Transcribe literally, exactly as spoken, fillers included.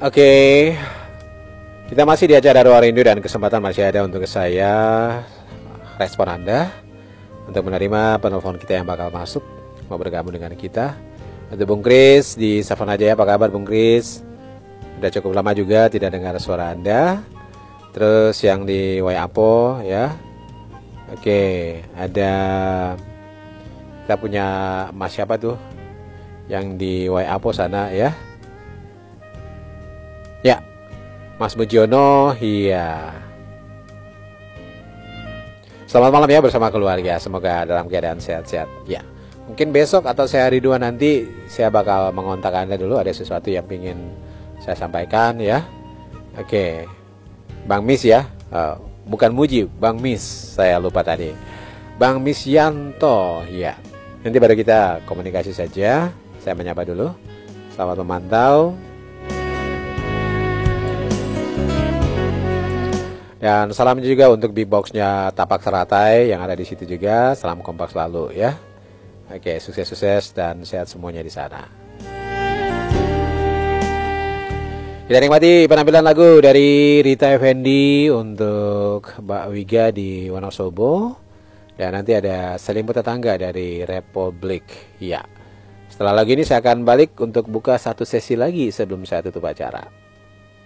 Oke, kita masih di acara Ruang Rindu dan kesempatan masih ada untuk saya respon Anda untuk menerima penelpon kita yang bakal masuk mau bergabung dengan kita. Ada Bung Kris di Savan aja ya, apa kabar Bung Kris? Udah cukup lama juga tidak dengar suara Anda. Terus yang di Waiapo ya. Oke, ada kita punya Mas siapa tuh? Yang di Waiapo sana ya. Ya, Mas Mujiono, iya. Selamat malam ya bersama keluarga. Semoga dalam keadaan sehat-sehat. Ya, mungkin besok atau sehari dua nanti saya bakal mengontak Anda dulu. Ada sesuatu yang ingin saya sampaikan ya. Oke, Bang Mis ya. Oh, bukan Muji, Bang Mis. Saya lupa tadi. Bang Mis Yanto, ya. Nanti baru kita komunikasi saja. Saya menyapa dulu. Selamat memantau. Dan salam juga untuk big boxnya Tapak Seratai yang ada di situ juga. Salam kompak selalu ya. Oke, sukses-sukses dan sehat semuanya di sana. Kita nikmati penampilan lagu dari Rita Effendi untuk Mbak Wiga di Wonosobo. Dan nanti ada Selimut Tetangga dari Republik. Ya. Setelah lagu ini saya akan balik untuk buka satu sesi lagi sebelum saya tutup acara.